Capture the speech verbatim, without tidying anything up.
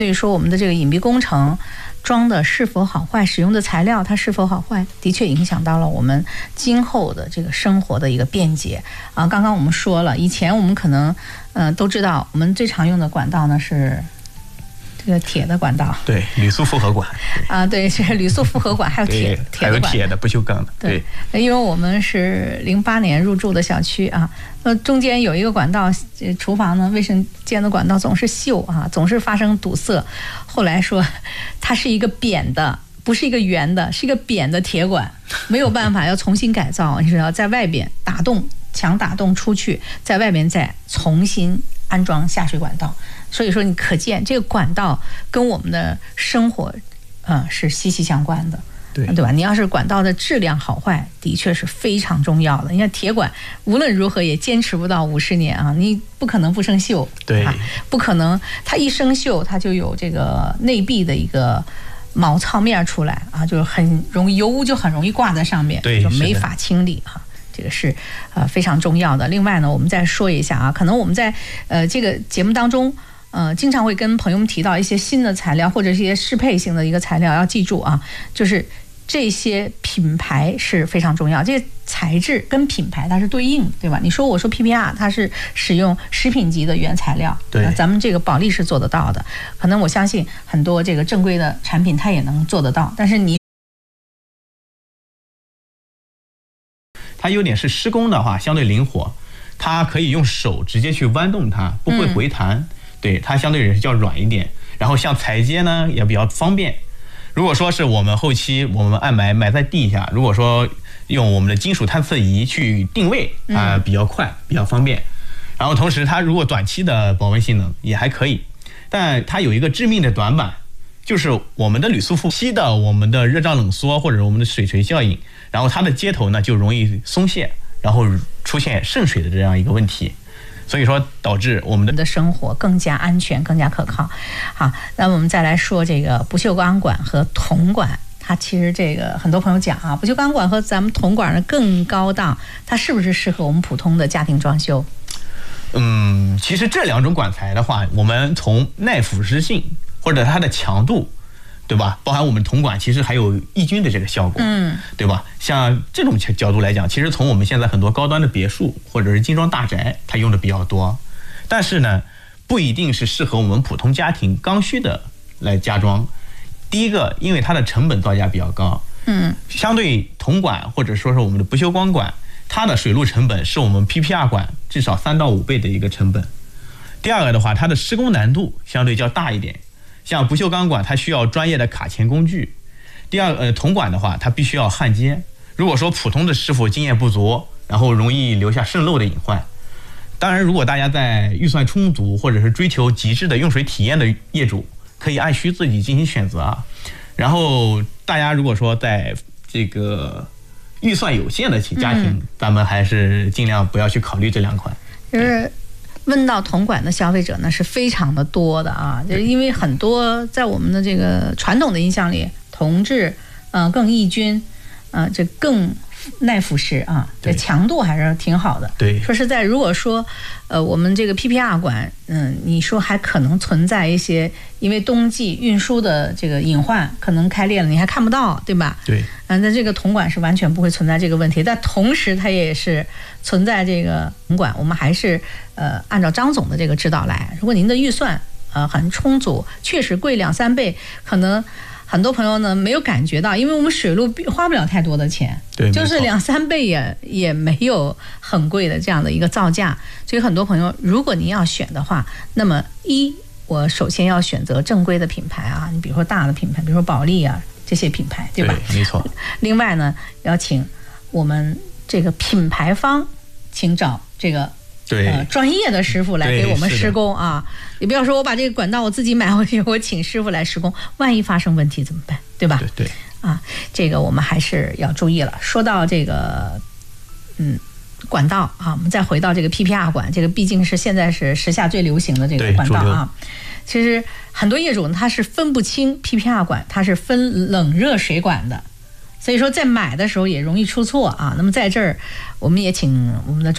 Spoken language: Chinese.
所以说我们的这个隐蔽工程装的是否好坏，使用的材料它是否好坏，的确影响到了我们今后的这个生活的一个便捷啊。刚刚我们说了，以前我们可能呃都知道，我们最常用的管道呢是这个铁的管道， 对，铝塑复合管啊，对，是铝塑复合管，还有铁铁还有铁的不锈钢的， 对，对，因为我们是零八年入住的小区啊，呃，中间有一个管道，厨房呢卫生间的管道总是锈啊，总是发生堵塞。后来说它是一个扁的，不是一个圆的，是一个扁的铁管，没有办法要重新改造，你知道，在外边打洞墙打洞出去，在外边再重新安装下水管道。所以说你可见这个管道跟我们的生活呃是息息相关的， 对对吧？你要是管道的质量好坏的确是非常重要的。你看铁管无论如何也坚持不到五十年啊，你不可能不生锈， 对、 啊，不可能它一生锈它就有这个内壁的一个毛糙面出来啊，就是很容易油污就很容易挂在上面， 对， 就没法清理啊。这个是呃非常重要的。另外呢，我们再说一下啊，可能我们在呃这个节目当中，呃经常会跟朋友们提到一些新的材料或者一些适配性的一个材料，要记住啊，就是这些品牌是非常重要，这些材质跟品牌它是对应，对吧？你说我说 P P R 它是使用食品级的原材料， 对， 咱们这个保利是做得到的，可能我相信很多这个正规的产品它也能做得到，但是你。 它优点是施工的话相对灵活，它可以用手直接去弯动它，不会回弹，嗯、对，它相对也是较软一点。然后像裁接呢也比较方便。如果说是我们后期我们按埋埋在地下，如果说用我们的金属探测仪去定位啊、呃，比较快，比较方便。然后同时它如果短期的保温性能也还可以，但它有一个致命的短板。就是我们的铝塑复吸的我们的热胀冷缩或者我们的水锤效应，然后它的接头呢就容易松懈，然后出现渗水的这样一个问题，所以说导致我们的的生活更加安全更加可靠。好，那我们再来说这个不锈钢管和铜管，它其实这个很多朋友讲啊，不锈钢管和咱们铜管呢更高档，它是不是适合我们普通的家庭装修？ 嗯，其实这两种管材的话，我们从耐腐蚀性或者它的强度，对吧？包含我们铜管其实还有抑菌的这个效果，嗯，对吧？像这种角度来讲，其实从我们现在很多高端的别墅或者是精装大宅，它用的比较多，但是呢，不一定是适合我们普通家庭刚需的来加装。第一个，因为它的成本造价比较高，嗯，相对铜管或者说是我们的不锈钢管，它的水路成本是我们 P P R 管至少三到五倍的一个成本。第二个的话，它的施工难度相对较大一点。像不锈钢管，它需要专业的卡钳工具。第二，呃，铜管的话，它必须要焊接。如果说普通的师傅经验不足，然后容易留下渗漏的隐患。当然，如果大家在预算充足或者是追求极致的用水体验的业主，可以按需自己进行选择啊。然后大家如果说在这个预算有限的家庭，嗯、咱们还是尽量不要去考虑这两款。 就是问到铜管的消费者呢是非常的多的啊，就是因为很多在我们的这个传统的印象里，铜质呃更抑菌，呃这更耐腐蚀啊，这强度还是挺好的。 对， 说实在，如果说呃我们这个 P P R 管，嗯，你说还可能存在一些因为冬季运输的这个隐患，可能开裂了你还看不到，对吧？ 对。 嗯，那这个铜管是完全不会存在这个问题，但同时它也是存在这个铜管，我们还是呃按照张总的这个指导来。如果您的预算呃很充足，确实贵两三倍，可能很多朋友呢没有感觉到，因为我们水路花不了太多的钱， 对， 就是两三倍也也没有很贵的这样的一个造价。所以很多朋友，如果您要选的话，那么一我首先要选择正规的品牌啊，你比如说大的品牌，比如说保利啊。这些品牌对吧？ 对，没错。 另外呢，要请我们这个品牌方，请找这个对呃专业的师傅来给我们施工啊！你不要说我把这个管道我自己买回去，我请师傅来施工，万一发生问题怎么办？对吧？ 对对啊，这个我们还是要注意了。说到这个，嗯。管道啊，我们再回到这个 P P R 管，这个毕竟是现在是时下最流行的这个管道啊。其实很多业主他是分不清 P P R 管，它是分冷热水管的，所以说在买的时候也容易出错啊。那么在这儿，我们也请我们的